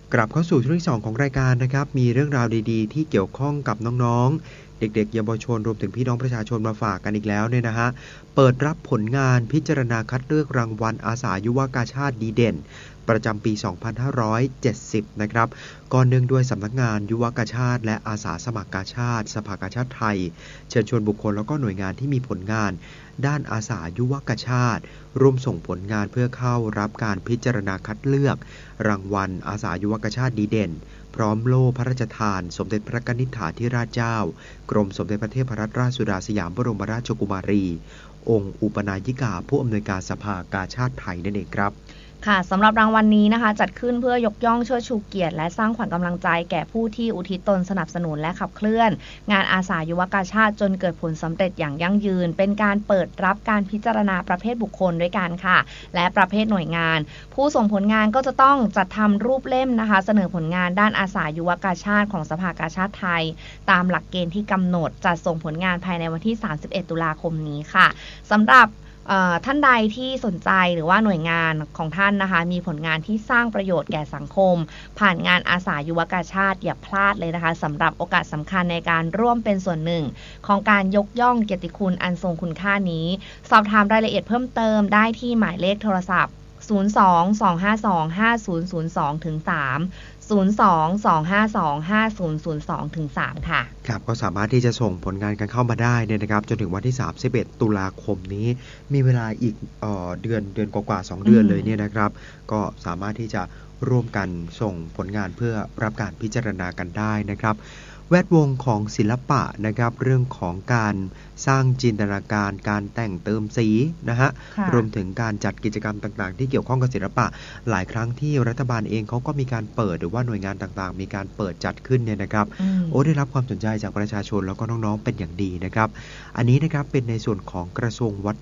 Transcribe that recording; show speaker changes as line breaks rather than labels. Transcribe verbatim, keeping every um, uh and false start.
กลับเข้าสู่ช่วงที่สองของรายการนะครับมีเรื่องราวดีๆที่เกี่ยวข้องกับน้องๆเด็กๆเยาวชนรวมถึงพี่น้องประชาชนมาฝากกันอีกแล้วเนี่ยนะฮะเปิดรับผลงานพิจารณาคัดเลือกรางวัลอาสายุวกาชาติดีเด่นประจำปี สองพันห้าร้อยเจ็ดสิบ นะครับก่อนเนื่องด้วยสำนักงานยุวกาชาติและอาสาสมัครกาชาติสภากาชาติไทยเชิญชวนบุคคลแล้วก็หน่วยงานที่มีผลงานด้านอาสายุวกาชาติร่วมส่งผลงานเพื่อเข้ารับการพิจารณาคัดเลือกรางวัลอาสายุวกาชาติดีเด่นพร้อมโล่พระราชทานสมเด็จพระกนิษฐาธิราชเจ้ากรมสมเด็จพระเทพรัตนราชสุดาสยามบรมราชกุมารีองค์อุปนายิกาผู้อำนวยการสภากาชาติไทยนั่นเองครับ
ค่ะสำหรับรางวัล น, นี้นะคะจัดขึ้นเพื่อยกย่องเชิดชูเกียรติและสร้างขวัญกำลังใจแก่ผู้ที่อุทิศตนสนับสนุนและขับเคลื่อนงานอาสายุวกาชาติจนเกิดผลสำเร็จอย่างยั่งยืนเป็นการเปิดรับการพิจารณาประเภทบุคคลด้วยกันค่ะและประเภทหน่วยงานผู้ส่งผลงานก็จะต้องจัดทำรูปเล่มนะคะเสนอผลงานด้านอาสายุวกาชาติของสภากาชาติไทยตามหลักเกณฑ์ที่กำหนดจัดส่งผลงานภายในวันที่สามสิบเอ็ดตุลาคมนี้ค่ะสำหรับท่านใดที่สนใจหรือว่าหน่วยงานของท่านนะคะมีผลงานที่สร้างประโยชน์แก่สังคมผ่านงานอาสายุวกาชาติอย่าพลาดเลยนะคะสำหรับโอกาสสำคัญในการร่วมเป็นส่วนหนึ่งของการยกย่องเกียรติคุณอันทรงคุณค่านี้สอบถามรายละเอียดเพิ่มเติมได้ที่หมายเลขโทรศัพท์ศูนย์ สอง สอง ห้า สอง ห้า ศูนย์ ศูนย์ สอง ถึง สาม ศูนย์ สอง สอง ห้า สอง ห้า ศูนย์ ศูนย์ สอง ถึง สาม ค่ะ
ครับก็สามารถที่จะส่งผลงานกันเข้ามาได้เนี่ยนะครับจนถึงวันที่สามสิบเอ็ดตุลาคมนี้มีเวลาอีกเอ่อเดือนเดือนกว่าๆสองเดือนเลยเนี่ยนะครับก็สามารถที่จะร่วมกันส่งผลงานเพื่อรับการพิจารณากันได้นะครับแวดวงของศิลปะนะครับเรื่องของการสร้างจินตนาการการแต่งเติมสีนะฮะรวมถึงการจัดกิจกรรมต่างๆที่เกี่ยวข้องกับศิลปะหลายครั้งที่รัฐบาลเองเขาก็มีการเปิดหรือว่าหน่วยงานต่างๆมีการเปิดจัดขึ้นเนี่ยนะครับโอ้ได้รับความสนใจจากประชาชนแล้วก็น้องๆเป็นอย่างดีนะครับอันนี้นะครับเป็นในส่วนของกระทรวงวัฒ